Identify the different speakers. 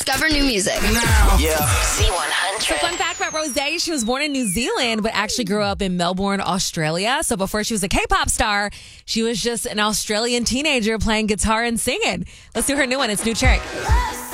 Speaker 1: Discover new music.
Speaker 2: Yeah.
Speaker 3: Z100.
Speaker 4: So fun fact about Rosé, she was born in New Zealand, but actually grew up in Melbourne, Australia. So before she was a K-pop star, she was just an Australian teenager playing guitar and singing. Let's do her new one. It's New Trick.